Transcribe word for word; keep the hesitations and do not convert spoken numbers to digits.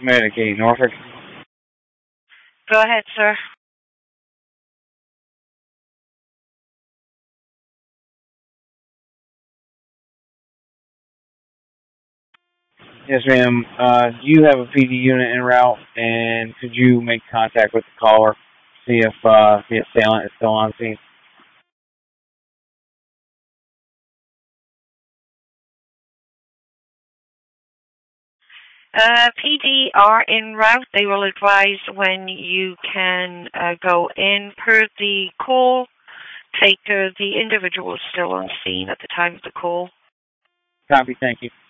Medicaid, Norfolk. Go ahead, sir. Yes, ma'am. Uh, do you have a P D unit en route, and could you make contact with the caller, see if uh, the assailant is still on scene? Uh, P D are en route. They will advise when you can uh, go in per the call. Take uh, the individual still on scene at the time of the call. Copy, thank you.